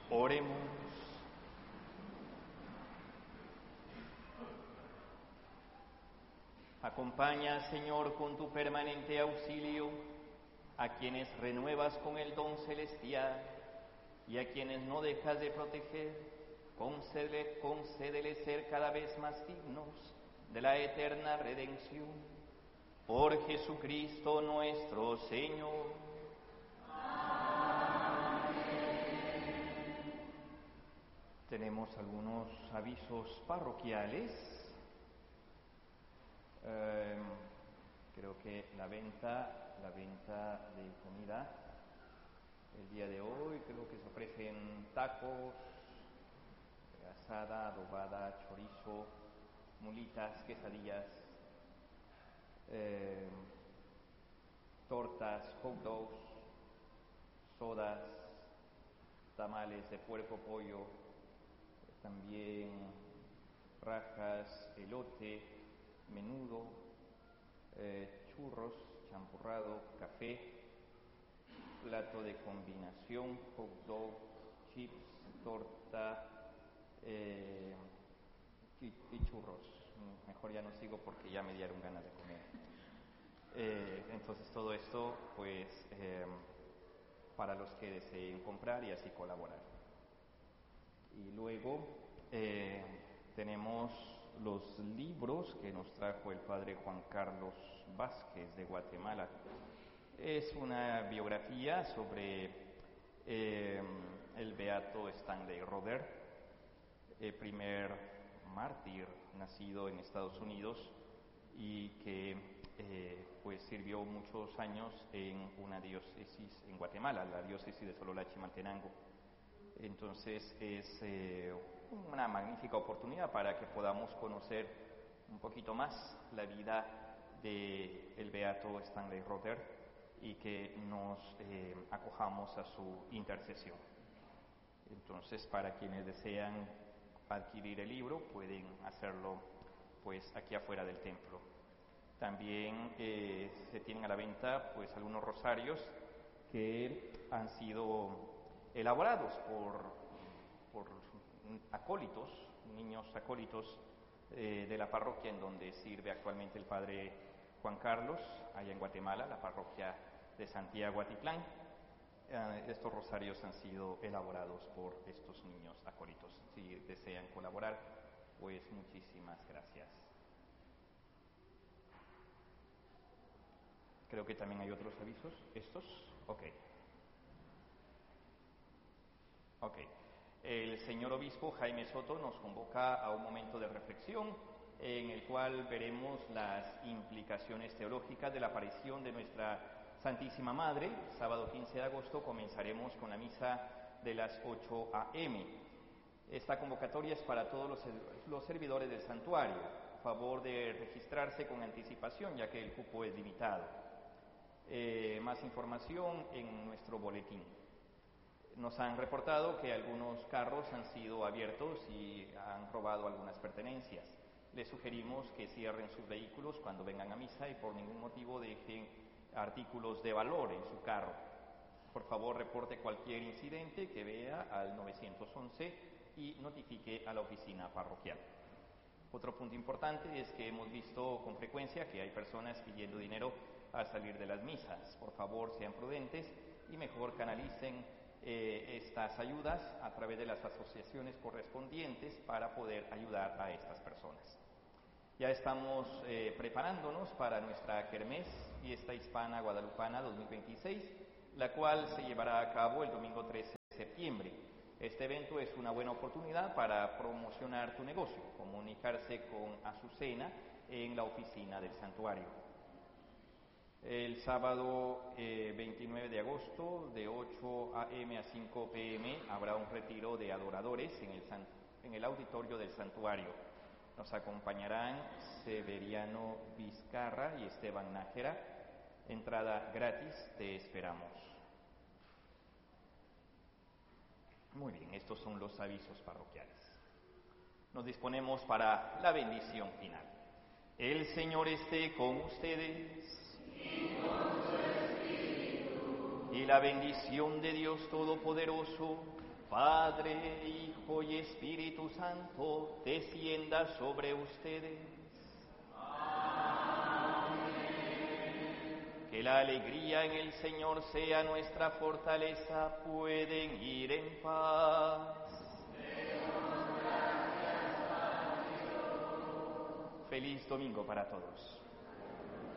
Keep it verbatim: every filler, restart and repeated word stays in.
Oremos. Acompaña, Señor, con tu permanente auxilio a quienes renuevas con el don celestial y a quienes no dejas de proteger. Concédele, concédele ser cada vez más dignos de la eterna redención. Por Jesucristo nuestro Señor. Tenemos algunos avisos parroquiales. Eh, creo que la venta, la venta de comida el día de hoy, creo que se ofrecen tacos, asada, adobada, chorizo, mulitas, quesadillas, eh, tortas, hot dogs, sodas, tamales de puerco, pollo, también rajas, elote, menudo, eh, churros, champurrado, café, plato de combinación, hot dog, chips, torta eh, y, y churros. Mejor ya no sigo porque ya me dieron ganas de comer. Eh, entonces todo esto pues eh, para los que deseen comprar y así colaborar. Y luego eh, tenemos los libros que nos trajo el padre Juan Carlos Vázquez de Guatemala. Es una biografía sobre eh, el beato Stanley Roder, el primer mártir nacido en Estados Unidos y que eh, pues sirvió muchos años en una diócesis en Guatemala, la diócesis de Sololá-Chimaltenango. Entonces es eh, una magnífica oportunidad para que podamos conocer un poquito más la vida del beato Stanley Roder y que nos eh, acojamos a su intercesión. Entonces, para quienes desean adquirir el libro, pueden hacerlo pues aquí afuera del templo. También eh, se tienen a la venta pues algunos rosarios que han sido elaborados por, por acólitos, niños acólitos eh, de la parroquia en donde sirve actualmente el padre Juan Carlos, allá en Guatemala, la parroquia de Santiago Atitlán. Eh, estos rosarios han sido elaborados por estos niños acólitos. Si desean colaborar, pues muchísimas gracias. Creo que también hay otros avisos. ¿Estos? Ok. Ok. El señor obispo Jaime Soto nos convoca a un momento de reflexión en el cual veremos las implicaciones teológicas de la aparición de nuestra Santísima Madre. Sábado quince de agosto comenzaremos con la misa de las ocho a eme Esta convocatoria es para todos los, los servidores del santuario. A favor de registrarse con anticipación, ya que el cupo es limitado. Eh, más información en nuestro boletín. Nos han reportado que algunos carros han sido abiertos y han robado algunas pertenencias. Les sugerimos que cierren sus vehículos cuando vengan a misa y por ningún motivo dejen artículos de valor en su carro. Por favor, reporte cualquier incidente que vea al nueve once y notifique a la oficina parroquial. Otro punto importante es que hemos visto con frecuencia que hay personas pidiendo dinero al salir de las misas. Por favor, sean prudentes y mejor canalicen eh, estas ayudas a través de las asociaciones correspondientes para poder ayudar a estas personas. Ya estamos eh, preparándonos para nuestra Kermés, Fiesta Hispana Guadalupana dos mil veintiséis, la cual se llevará a cabo el domingo trece de septiembre. Este evento es una buena oportunidad para promocionar tu negocio, comunicarse con Azucena en la oficina del santuario. El sábado eh, veintinueve de agosto, de ocho a eme a cinco pe eme, habrá un retiro de adoradores en el, san, en el auditorio del santuario. Nos acompañarán Severiano Vizcarra y Esteban Nájera. Entrada gratis, te esperamos. Muy bien, estos son los avisos parroquiales. Nos disponemos para la bendición final. El Señor esté con ustedes. Y con su espíritu. Y la bendición de Dios Todopoderoso, Padre, Hijo y Espíritu Santo, descienda sobre ustedes. Amén. Que la alegría en el Señor sea nuestra fortaleza. Pueden ir en paz. Demos gracias a Dios. Feliz domingo para todos.